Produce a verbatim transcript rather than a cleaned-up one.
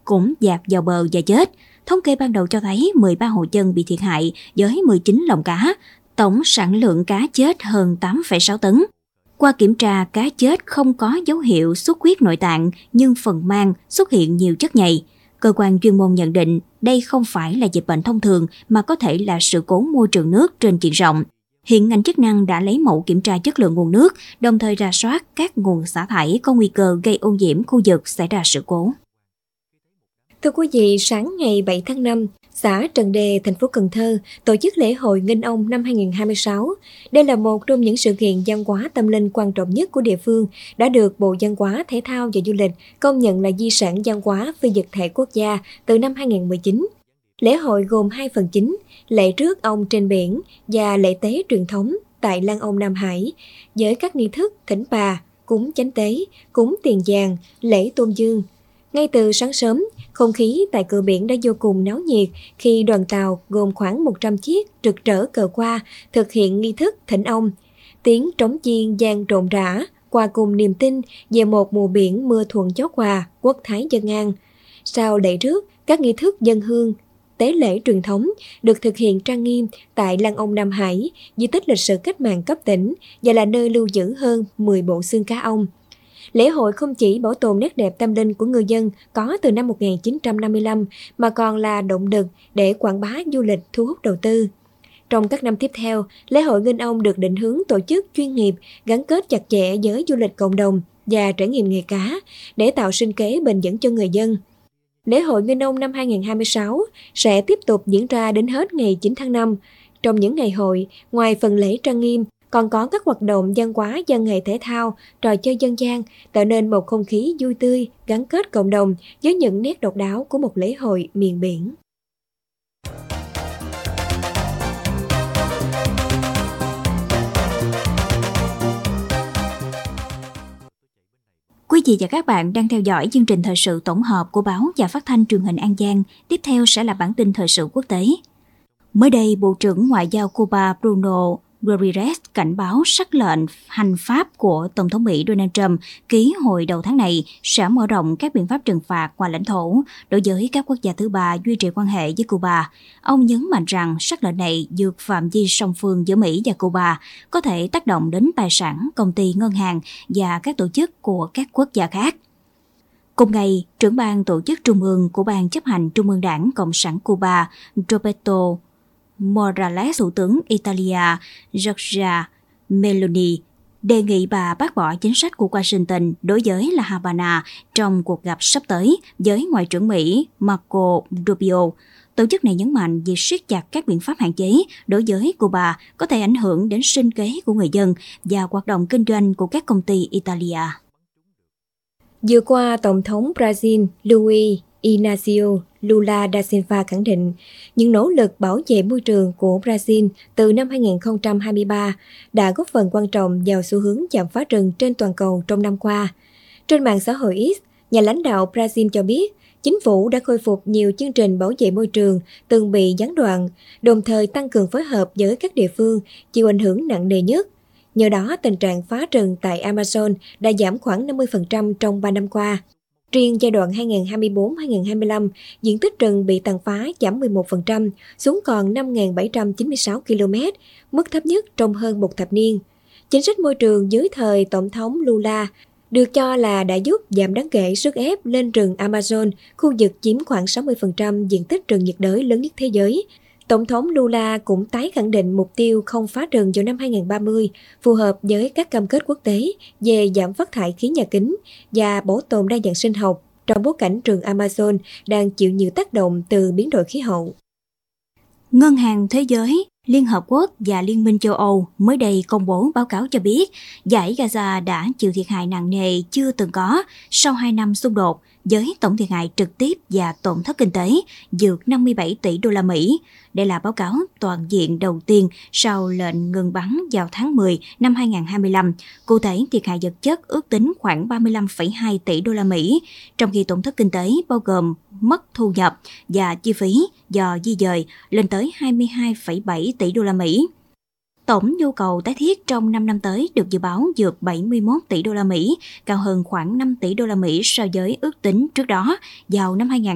cũng dạt vào bờ và chết. Thống kê ban đầu cho thấy mười ba hộ dân bị thiệt hại với mười chín lồng cá, tổng sản lượng cá chết hơn tám phẩy sáu tấn. Qua kiểm tra, cá chết không có dấu hiệu xuất huyết nội tạng, nhưng phần mang xuất hiện nhiều chất nhầy. Cơ quan chuyên môn nhận định đây không phải là dịch bệnh thông thường mà có thể là sự cố môi trường nước trên diện rộng. Hiện ngành chức năng đã lấy mẫu kiểm tra chất lượng nguồn nước, đồng thời rà soát các nguồn xả thải có nguy cơ gây ô nhiễm khu vực xảy ra sự cố. Thưa quý vị, sáng ngày bảy tháng năm, xã Trần Đề, thành phố Cần Thơ tổ chức lễ hội Nghinh Ông năm hai không hai sáu. Đây là một trong những sự kiện văn hóa tâm linh quan trọng nhất của địa phương, đã được Bộ Văn hóa, Thể thao và Du lịch công nhận là di sản văn hóa phi vật thể quốc gia từ năm hai không một chín. Lễ hội gồm hai phần chính, lễ rước ông trên biển và lễ tế truyền thống tại Lăng Ông Nam Hải, với các nghi thức thỉnh bà, cúng chánh tế, cúng tiền vàng, lễ tôn dương. Ngay từ sáng sớm, không khí tại cửa biển đã vô cùng náo nhiệt khi đoàn tàu gồm khoảng một trăm chiếc rực rỡ cờ hoa thực hiện nghi thức thỉnh ông. Tiếng trống chiên vang rộn rã, qua cùng niềm tin về một mùa biển mưa thuận gió hòa, quốc thái dân an. Sau lễ rước, các nghi thức dân hương, tế lễ truyền thống được thực hiện trang nghiêm tại Lăng Ông Nam Hải, di tích lịch sử cách mạng cấp tỉnh và là nơi lưu giữ hơn mười bộ xương cá ông. Lễ hội không chỉ bảo tồn nét đẹp tâm linh của người dân có từ năm một nghìn chín trăm năm mươi lăm mà còn là động lực để quảng bá du lịch, thu hút đầu tư. Trong các năm tiếp theo, lễ hội Nghinh Ông được định hướng tổ chức chuyên nghiệp, gắn kết chặt chẽ với du lịch cộng đồng và trải nghiệm nghề cá để tạo sinh kế bền vững cho người dân. Lễ hội Nghinh Ông năm hai không hai sáu sẽ tiếp tục diễn ra đến hết ngày chín tháng năm. Trong những ngày hội, ngoài phần lễ trang nghiêm, còn có các hoạt động văn hóa, văn nghệ thể thao, trò chơi dân gian, tạo nên một không khí vui tươi, gắn kết cộng đồng với những nét độc đáo của một lễ hội miền biển. Quý vị và các bạn đang theo dõi chương trình thời sự tổng hợp của báo và phát thanh truyền hình An Giang. Tiếp theo sẽ là bản tin thời sự quốc tế. Mới đây, Bộ trưởng Ngoại giao Cuba Bruno Rodriguez cảnh báo sắc lệnh hành pháp của Tổng thống Mỹ Donald Trump ký hồi đầu tháng này sẽ mở rộng các biện pháp trừng phạt ngoài lãnh thổ đối với các quốc gia thứ ba duy trì quan hệ với Cuba. Ông nhấn mạnh rằng sắc lệnh này vượt phạm vi song phương giữa Mỹ và Cuba, có thể tác động đến tài sản, công ty, ngân hàng và các tổ chức của các quốc gia khác. Cùng ngày, trưởng ban tổ chức trung ương của Ban chấp hành Trung ương Đảng Cộng sản Cuba Roberto Morales, Thủ tướng Italia Giorgia Meloni đề nghị bà bác bỏ chính sách của Washington đối với La Habana trong cuộc gặp sắp tới với Ngoại trưởng Mỹ Marco Rubio. Tổ chức này nhấn mạnh việc siết chặt các biện pháp hạn chế đối với Cuba có thể ảnh hưởng đến sinh kế của người dân và hoạt động kinh doanh của các công ty Italia. Vừa qua, Tổng thống Brazil Luiz Inácio Lula da Silva khẳng định những nỗ lực bảo vệ môi trường của Brazil từ năm hai không hai ba đã góp phần quan trọng vào xu hướng giảm phá rừng trên toàn cầu trong năm qua. Trên mạng xã hội X, nhà lãnh đạo Brazil cho biết chính phủ đã khôi phục nhiều chương trình bảo vệ môi trường từng bị gián đoạn, đồng thời tăng cường phối hợp với các địa phương chịu ảnh hưởng nặng nề nhất. Nhờ đó, tình trạng phá rừng tại Amazon đã giảm khoảng năm mươi phần trăm trong ba năm qua. Riêng giai đoạn hai nghìn không trăm hai mươi tư đến hai nghìn không trăm hai mươi lăm, diện tích rừng bị tàn phá giảm mười một phần trăm, xuống còn năm nghìn bảy trăm chín mươi sáu ki lô mét, mức thấp nhất trong hơn một thập niên. Chính sách môi trường dưới thời Tổng thống Lula được cho là đã giúp giảm đáng kể sức ép lên rừng Amazon, khu vực chiếm khoảng sáu mươi phần trăm diện tích rừng nhiệt đới lớn nhất thế giới. Tổng thống Lula cũng tái khẳng định mục tiêu không phá rừng vào năm hai nghìn không trăm ba mươi, phù hợp với các cam kết quốc tế về giảm phát thải khí nhà kính và bảo tồn đa dạng sinh học trong bối cảnh rừng Amazon đang chịu nhiều tác động từ biến đổi khí hậu. Ngân hàng Thế giới, Liên Hợp Quốc và Liên minh châu Âu mới đây công bố báo cáo cho biết dải Gaza đã chịu thiệt hại nặng nề chưa từng có sau hai năm xung đột, với tổng thiệt hại trực tiếp và tổn thất kinh tế vượt năm mươi bảy tỷ đô la Mỹ. Đây là báo cáo toàn diện đầu tiên sau lệnh ngừng bắn vào tháng mười năm hai nghìn không trăm hai mươi lăm. Cụ thể, thiệt hại vật chất ước tính khoảng ba mươi lăm phẩy hai tỷ đô la Mỹ, trong khi tổn thất kinh tế bao gồm mất thu nhập và chi phí do di dời lên tới hai mươi hai phẩy bảy tỷ đô la Mỹ. Tổng nhu cầu tái thiết trong năm năm tới được dự báo vượt bảy mươi mốt tỷ đô la Mỹ, cao hơn khoảng năm tỷ đô la Mỹ so với ước tính trước đó vào năm hai nghìn